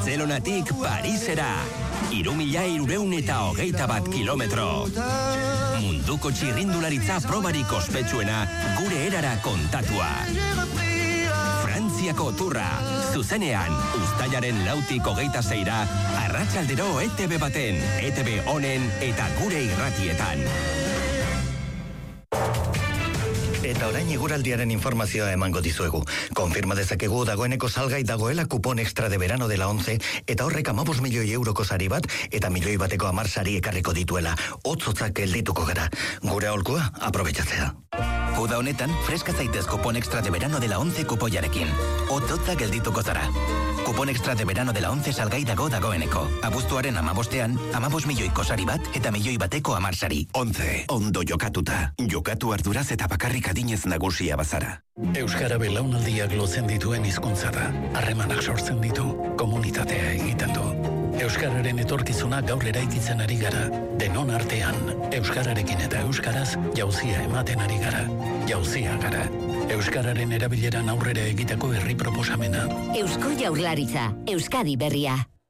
Bartzelonatik Parisera. 3.321 kilometro. Munduko txirrindularitza probarik ospetsuena gure erara kontatua. Frantziako turra, zuzenean, uztailaren 6tik 26ra, arratsaldero ETV baten, ETV honen eta gure irratietan. Eta orain eguraldiaren informazioa emango dizuegu. Konfirma dezakegu dagoeneko salgai dagoela kupon extra de verano de la 11 eta horrek 15 milioi euroko sari bat eta milioi bateko 10 sari ekarriko dituela. Hotzotzak geldituko gara. Gure aholkua aprobetxatzea. Uda honetan, freska zaitez kupon extra de verano de la 11 kupoiarekin. Hotzotza geldituko zara. Kupon extra de verano de la 11 salgai dagoeneko. Abuztuaren 15ean, 15 milioiko sari bat eta milioi bateko 10 sari. 11. Ondo jokatuta. Jokatu arduraz eta bakarrik adinez nagusia bazara. Euskara belaunaldiak lotzen dituen hizkuntza da. Harremanak sortzen ditu, komunitatea egiten du. Euskararen etorkizuna gaur eraikitzen ari gara. Denon artean, euskararekin eta euskaraz jauzia ematen ari gara. Jauzia gara. Euskararen erabileran aurrera egiteko herri proposamena. Eusko Jaurlaritza, Euskadi berria.